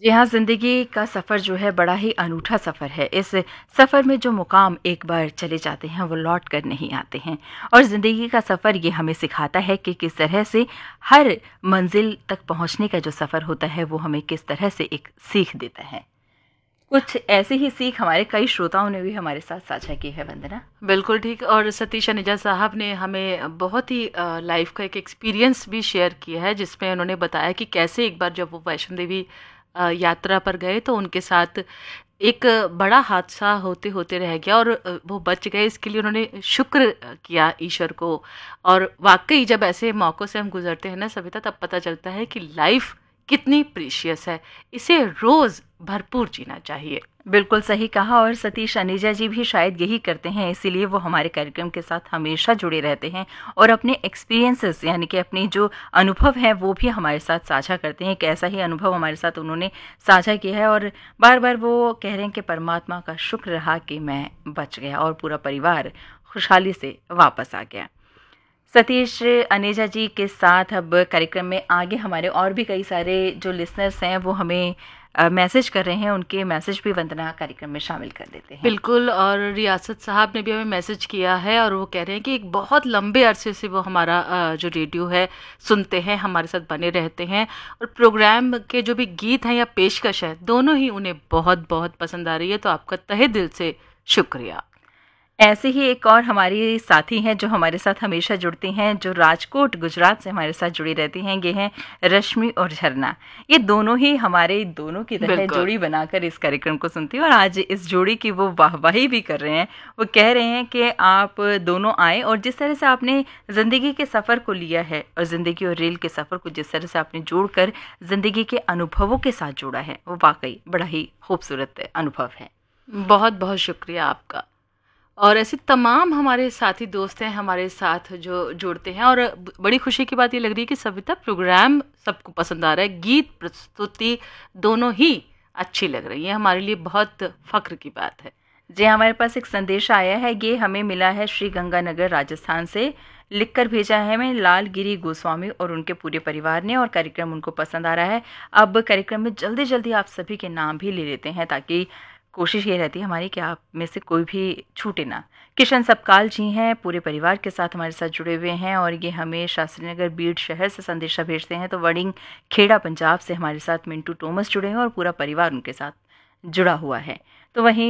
जी हाँ, ज़िंदगी का सफ़र जो है बड़ा ही अनूठा सफ़र है। इस सफ़र में जो मुकाम एक बार चले जाते हैं वो लौट कर नहीं आते हैं और ज़िंदगी का सफ़र ये हमें सिखाता है कि किस तरह से हर मंज़िल तक पहुँचने का जो सफ़र होता है वो हमें किस तरह से एक सीख देता है। कुछ ऐसी ही सीख हमारे कई श्रोताओं ने भी हमारे साथ साझा की है वंदना। बिल्कुल ठीक। और सतीश अनिजा साहब ने हमें बहुत ही लाइफ का एक एक्सपीरियंस भी शेयर किया है, जिसमें उन्होंने बताया कि कैसे एक बार जब वो वैष्णो देवी यात्रा पर गए तो उनके साथ एक बड़ा हादसा होते होते रह गया और वो बच गए। इसके लिए उन्होंने शुक्र किया ईश्वर को। और वाकई जब ऐसे मौक़ों से हम गुजरते हैं ना सविता, तब पता चलता है कि लाइफ कितनी प्रीशियस है, इसे रोज़ भरपूर जीना चाहिए। बिल्कुल सही कहा और सतीश अनीजा जी भी शायद यही करते हैं, इसीलिए वो हमारे कार्यक्रम के साथ हमेशा जुड़े रहते हैं और अपने एक्सपीरियंसेस यानी कि अपने जो अनुभव हैं वो भी हमारे साथ साझा करते हैं। एक ऐसा ही अनुभव हमारे साथ उन्होंने साझा किया है और बार-बार वो कह रहे हैं कि परमात्मा का शुक्र रहा कि मैं बच गया और पूरा परिवार खुशहाली से वापस आ गया। सतीश अनेजा जी के साथ अब कार्यक्रम में आगे हमारे और भी कई सारे जो लिसनर्स हैं वो हमें मैसेज कर रहे हैं, उनके मैसेज भी वंदना कार्यक्रम में शामिल कर देते हैं। बिल्कुल। और रियासत साहब ने भी हमें मैसेज किया है और वो कह रहे हैं कि एक बहुत लंबे अरसे से वो हमारा जो रेडियो है सुनते हैं, हमारे साथ बने रहते हैं और प्रोग्राम के जो भी गीत हैं या पेशकश है दोनों ही उन्हें बहुत बहुत पसंद आ रही है। तो आपका तहे दिल से शुक्रिया। ऐसे ही एक और हमारी साथी हैं जो हमारे साथ हमेशा जुड़ती हैं, जो राजकोट गुजरात से हमारे साथ जुड़ी रहती हैं। ये हैं रश्मि और झरना। ये दोनों ही हमारे दोनों की तरह बिल्कुल। जोड़ी बनाकर इस कार्यक्रम को सुनती हैं और आज इस जोड़ी की वो वाहवाही भी कर रहे हैं। वो कह रहे हैं कि आप दोनों आए और जिस तरह से आपने ज़िंदगी के सफ़र को लिया है और ज़िंदगी और रेल के सफ़र को जिस तरह से आपने जोड़कर ज़िंदगी के अनुभवों के साथ जोड़ा है, वो वाकई बड़ा ही खूबसूरत अनुभव है। बहुत बहुत शुक्रिया आपका। और ऐसे तमाम हमारे साथी दोस्त हैं हमारे साथ जो जुड़ते हैं। और बड़ी खुशी की बात ये लग रही है कि सविता प्रोग्राम सबको पसंद आ रहा है, गीत प्रस्तुति दोनों ही अच्छी लग रही है, हमारे लिए बहुत फ़ख्र की बात है। जी हमारे पास एक संदेश आया है, ये हमें मिला है श्री गंगानगर राजस्थान से। लिखकर भेजा है हमें लालगिरी गोस्वामी और उनके पूरे परिवार ने और कार्यक्रम उनको पसंद आ रहा है। अब कार्यक्रम में जल्दी जल्दी आप सभी के नाम भी ले लेते हैं ताकि कोशिश ये रहती है हमारी कि आप में से कोई भी छूटे ना। किशन सपकाल जी हैं, पूरे परिवार के साथ हमारे साथ जुड़े हुए हैं और ये हमें शास्त्री नगर बीड़ शहर से संदेशा भेजते हैं। तो वडिंग खेड़ा पंजाब से हमारे साथ मिंटू टोमस जुड़े हैं और पूरा परिवार उनके साथ जुड़ा हुआ है। तो वहीं